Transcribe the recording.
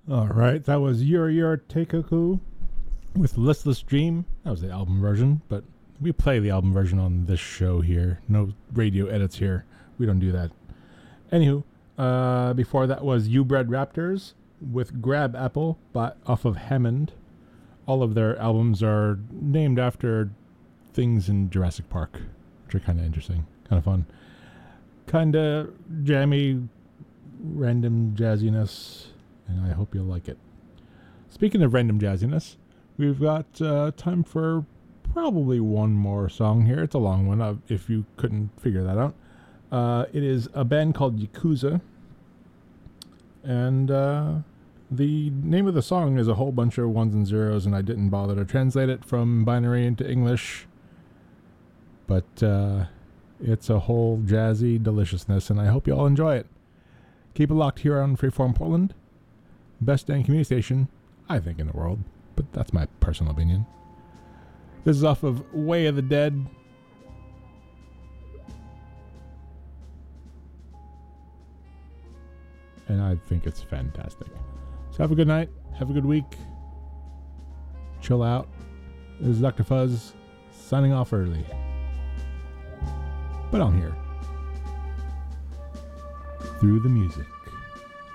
All right, that was Your Teikoku with Listless Dream. That was the album version, but we play the album version on this show here. No radio edits here. We don't do that. Anywho, before that was You Bred Raptors with Grab Apple off of Hammond. All of their albums are named after things in Jurassic Park, which are kind of interesting, kind of fun. Kind of jammy, random jazziness, and I hope you'll like it. Speaking of random jazziness, we've got time for probably one more song here. It's a long one, if you couldn't figure that out. It is a band called Yakuza, and the name of the song is a whole bunch of ones and zeros, and I didn't bother to translate it from binary into English, but it's a whole jazzy deliciousness, and I hope you all enjoy it. Keep it locked here on Freeform Portland. Best dang community station, I think, in the world, but that's my personal opinion. This is off of Way of the Dead. And I think it's fantastic. So have a good night. Have a good week. Chill out. This is Dr. Fuzz signing off early. But I'm here. Through the music.